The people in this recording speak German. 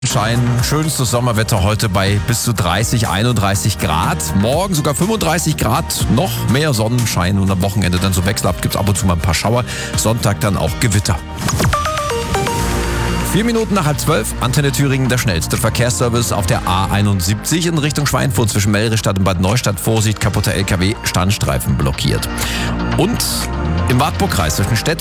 Schein, schönstes Sommerwetter heute bei bis zu 30, 31 Grad. Morgen sogar 35 Grad, noch mehr Sonnenschein und am Wochenende dann so wechselhaft gibt es ab und zu mal ein paar Schauer. Sonntag dann auch Gewitter. 4 Minuten nach 11:30, Antenne Thüringen, der schnellste Verkehrsservice auf der A71 in Richtung Schweinfurt zwischen Melrichstadt und Bad Neustadt. Vorsicht, kaputter LKW, Standstreifen blockiert. Und im Wartburgkreis zwischen Stedt